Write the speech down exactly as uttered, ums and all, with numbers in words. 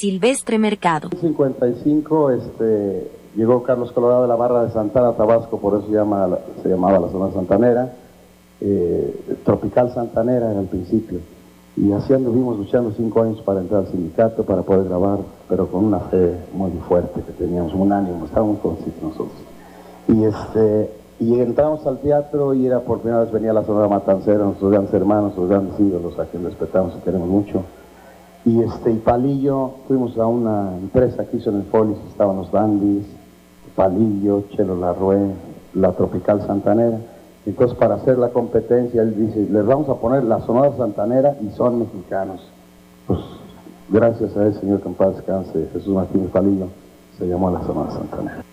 Silvestre Mercado. En cincuenta y cinco este, llegó Carlos Colorado de la Barra de Santana, Tabasco, por eso se, llama, se llamaba la zona santanera, eh, Tropical Santanera en el principio. Y así anduvimos luchando cinco años para entrar al sindicato, para poder grabar, pero con una fe muy fuerte que teníamos, un ánimo, estábamos conscientes nosotros. Y, este, y entramos al teatro y era por primera vez venía la Sonora Matancera, nuestros grandes hermanos, nuestros grandes ídolos a quienes respetamos y queremos mucho. Y este y Palillo, fuimos a una empresa que hizo en el Folis, estaban los Dandis, Palillo, Chelo Larrué, la Tropical Santanera. Entonces, para hacer la competencia, él dice, les vamos a poner la Sonora Santanera y son mexicanos. Pues, gracias a él, señor que en paz descanse, Jesús Martínez Palillo, se llamó la Sonora Santanera.